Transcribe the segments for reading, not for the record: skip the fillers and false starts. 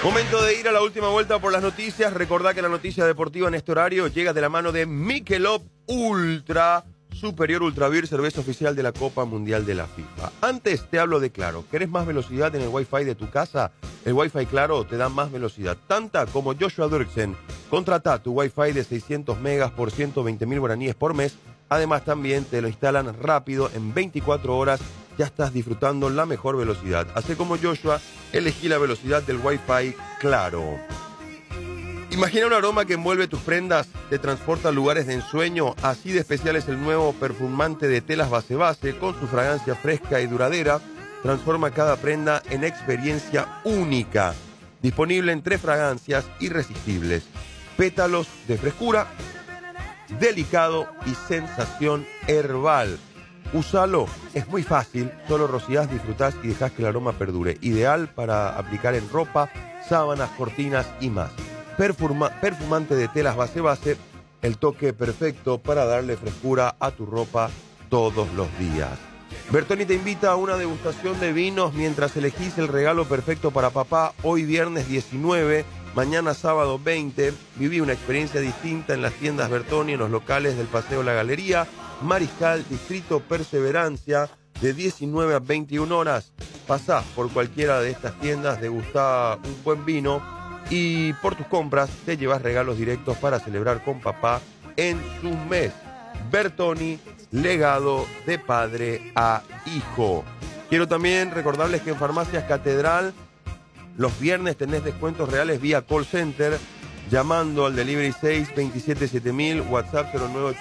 Momento de ir a la última vuelta por las noticias. Recordá que la noticia deportiva en este horario llega de la mano de Michelob Ultra, Superior Ultra Beer, cerveza oficial de la Copa Mundial de la FIFA. Antes te hablo de Claro. ¿Querés más velocidad en el Wi-Fi de tu casa? El Wi-Fi Claro te da más velocidad, tanta como Joshua Dirksen. Contratá tu Wi-Fi de 600 megas por 120.000 guaraníes por mes. Además, también te lo instalan rápido, en 24 horas ya estás disfrutando la mejor velocidad. Hacé como Joshua, elegí la velocidad del Wi-Fi Claro. Imagina un aroma que envuelve tus prendas, te transporta a lugares de ensueño. Así de especial es el nuevo perfumante de telas Base Base, con su fragancia fresca y duradera. Transforma cada prenda en experiencia única. Disponible en 3 fragancias irresistibles: pétalos de frescura, delicado y sensación herbal. Úsalo, es muy fácil, solo rociás, disfrutás y dejás que el aroma perdure. Ideal para aplicar en ropa, sábanas, cortinas y más. Perfumante de telas Base Base, el toque perfecto para darle frescura a tu ropa todos los días. Bertoni te invita a una degustación de vinos mientras elegís el regalo perfecto para papá. Hoy viernes 19, mañana sábado 20. Viví una experiencia distinta en las tiendas Bertoni, en los locales del Paseo La Galería, Mariscal, Distrito Perseverancia, de 19 a 21 horas. Pasá por cualquiera de estas tiendas, degustá un buen vino y por tus compras te llevas regalos directos para celebrar con papá en su mes. Bertoni, legado de padre a hijo. Quiero también recordarles que en Farmacias Catedral los viernes tenés descuentos reales vía call center, llamando al delivery 627-7000, WhatsApp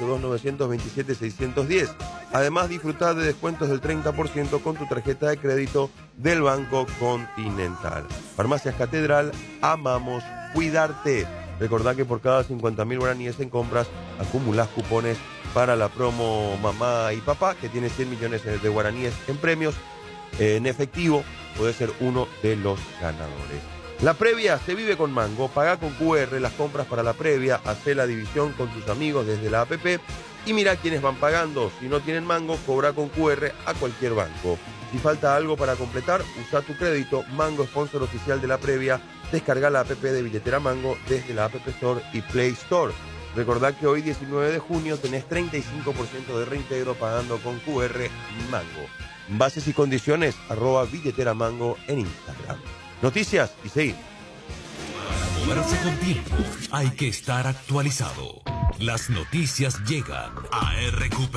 0982-927-610. Además, disfrutá de descuentos del 30% con tu tarjeta de crédito del Banco Continental. Farmacias Catedral, amamos cuidarte. Recordá que por cada 50.000 guaraníes en compras acumulás cupones para la promo Mamá y Papá, que tiene 100 millones de guaraníes en premios. En efectivo, puede ser uno de los ganadores. La previa se vive con Mango. Pagá con QR las compras para la previa, hacé la división con tus amigos desde la app y mirá quiénes van pagando. Si no tienen Mango, cobra con QR a cualquier banco. Si falta algo para completar, usa tu crédito. Mango, sponsor oficial de la previa. Descarga la app de Billetera Mango desde la App Store y Play Store. Recordá que hoy 19 de junio tenés 35% de reintegro pagando con QR Mango. Bases y condiciones, @Billetera Mango en Instagram. Noticias y seguir. Para moverse con tiempo, hay que estar actualizado. Las noticias llegan a RQP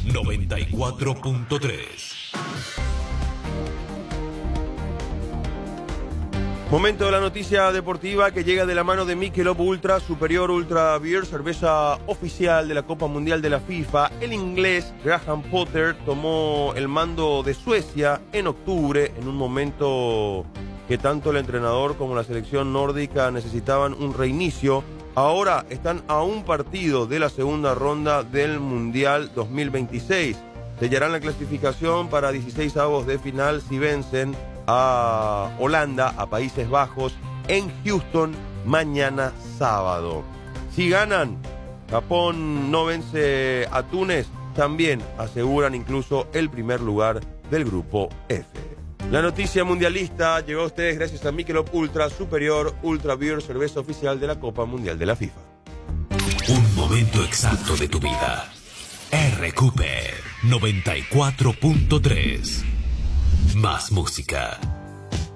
94.3. Momento de la noticia deportiva que llega de la mano de Michelob Ultra, Superior Ultra Beer, cerveza oficial de la Copa Mundial de la FIFA. El inglés Graham Potter tomó el mando de Suecia en octubre, en un momento que tanto el entrenador como la selección nórdica necesitaban un reinicio. Ahora están a un partido de la segunda ronda del Mundial 2026. Sellarán la clasificación para 16avos de final si vencen a Holanda, a Países Bajos, en Houston mañana sábado. Si ganan, Japón no vence a Túnez, también aseguran incluso el primer lugar del grupo F. La noticia mundialista llegó a ustedes gracias a Michelob Ultra, Superior Ultra Beer, cerveza oficial de la Copa Mundial de la FIFA. Un momento exacto de tu vida. RQP 94.3. Más música.